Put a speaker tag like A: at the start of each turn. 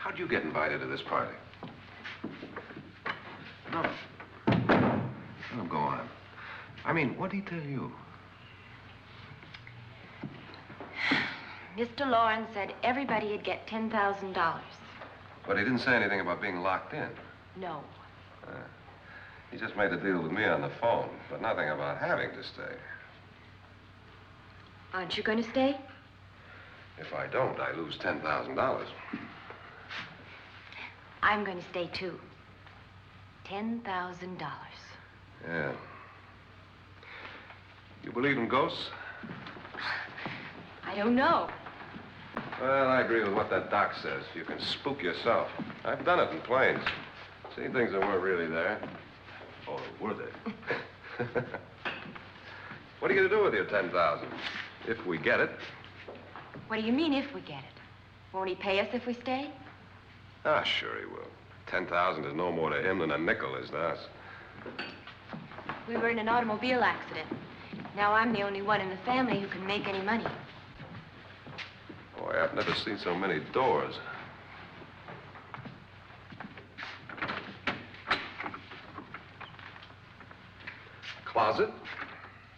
A: How'd you get invited to this party? No. No, go on. I mean, what'd he tell you?
B: Mr. Lawrence said everybody'd get $10,000.
A: But he didn't say anything about being locked in.
B: No.
A: He just made a deal with me on the phone, but nothing about having to stay.
B: Aren't you going to stay?
A: If I don't, I lose $10,000.
B: I'm going to stay, too. $10,000.
A: Yeah. You believe in ghosts?
B: I don't know.
A: Well, I agree with what that doc says. You can spook yourself. I've done it in planes. Seen things that weren't really there. Or were they? What are you going to do with your $10,000? If we get it.
B: What do you mean, if we get it? Won't he pay us if we stay?
A: Ah, sure he will. 10,000 is no more to him than a nickel is to us.
B: We were in an automobile accident. Now I'm the only one in the family who can make any money.
A: Boy, I've never seen so many doors. Closet?